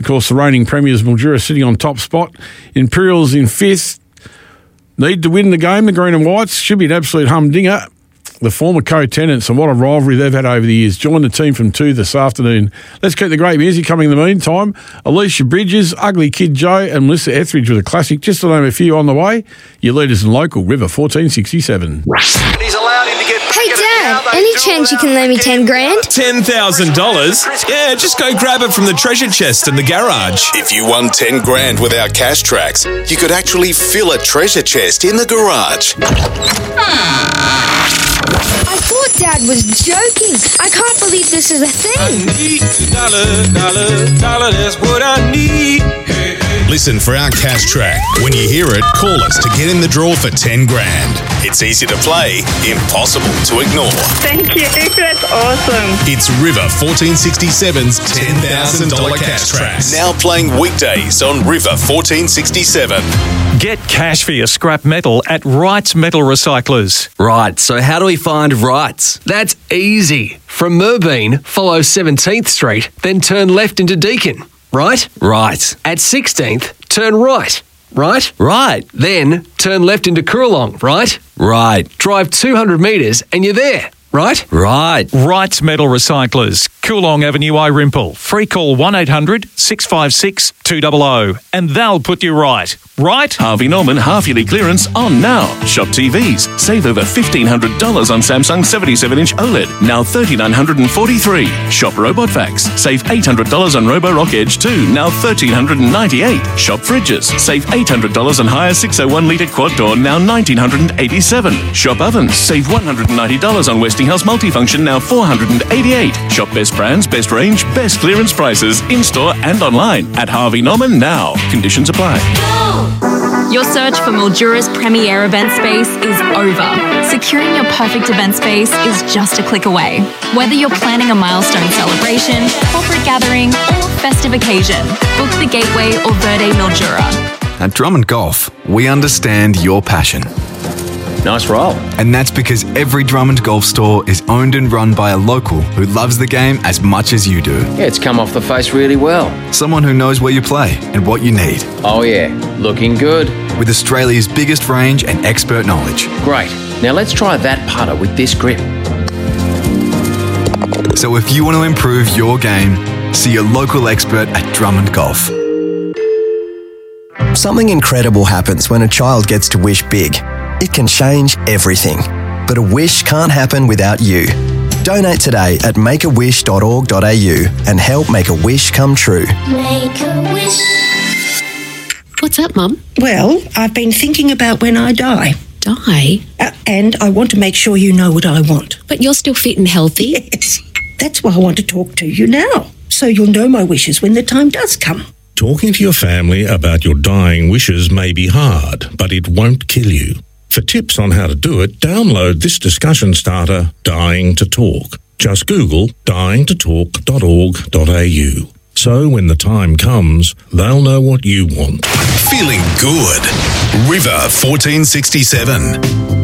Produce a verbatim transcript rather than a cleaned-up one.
course, the reigning premiers, Mildura, sitting on top spot. Imperials in fifth. Need to win the game, the Green and Whites. Should be an absolute humdinger. The former co-tenants, and what a rivalry they've had over the years. Join the team from two this afternoon. Let's keep the great music coming in the meantime. Alicia Bridges, Ugly Kid Joe, and Melissa Etheridge with a classic. Just to name a few on the way. Your leaders in local, River fourteen sixty-seven. He's allowed him to get Hey Dad, any chance you can lend me ten grand? ten thousand dollars? Yeah, just go grab it from the treasure chest in the garage. If you won ten grand with our cash tracks, you could actually fill a treasure chest in the garage. I thought Dad was joking. I can't believe this is a thing. Dollar, dollar, dollar, that's what I need. Listen for our cash track. When you hear it, call us to get in the draw for ten grand. It's easy to play, impossible to ignore. Thank you. That's awesome. It's River fourteen sixty-seven's ten thousand dollars cash track. Now playing weekdays on River fourteen sixty-seven. Get cash for your scrap metal at Wrights Metal Recyclers. Right, so how do we find Wrights? That's easy. From Merbeen, follow seventeenth Street, then turn left into Deakin. Right? Right. At sixteenth, turn right. Right? Right. Then turn left into Coorong. Right? Right. Drive two hundred metres and you're there. Right? Right. Wrights Metal Recyclers, Coorong Avenue, Irimple. Free call one eight hundred six five six two zero zero and they'll put you right. Right? Harvey Norman half-yearly clearance on now. Shop T Vs. Save over fifteen hundred dollars on Samsung seventy-seven inch OLED. Now three thousand nine hundred forty-three dollars. Shop RobotVax. Save eight hundred dollars on Roborock Edge two. Now one thousand three hundred ninety-eight dollars. Shop Fridges. Save eight hundred dollars on Hire six oh one litre quad door. Now one thousand nine hundred eighty-seven dollars. Shop Ovens. Save one hundred ninety dollars on Westinghouse Multifunction. Now four hundred eighty-eight dollars. Shop best brands, best range, best clearance prices in-store and online at Harvey Norman now. Conditions apply. Your search for Mildura's premier event space is over. Securing your perfect event space is just a click away. Whether you're planning a milestone celebration, corporate gathering, or festive occasion, book the Gateway or Verde Mildura. At Drummond Golf, we understand your passion. Nice roll. And that's because every Drummond Golf store is owned and run by a local who loves the game as much as you do. Yeah, it's come off the face really well. Someone who knows where you play and what you need. Oh yeah, looking good. With Australia's biggest range and expert knowledge. Great. Now let's try that putter with this grip. So if you want to improve your game, see your local expert at Drummond Golf. Something incredible happens when a child gets to wish big. It can change everything. But a wish can't happen without you. Donate today at make a wish dot org dot a u and help make a wish come true. Make a wish. What's up, Mum? Well, I've been thinking about when I die. Die? Uh, and I want to make sure you know what I want. But you're still fit and healthy. Yes. That's why I want to talk to you now. So you'll know my wishes when the time does come. Talking to your family about your dying wishes may be hard, but it won't kill you. For tips on how to do it, download this discussion starter, Dying to Talk. Just Google dying to talk dot org dot a u. So when the time comes, they'll know what you want. Feeling good. River fourteen sixty-seven.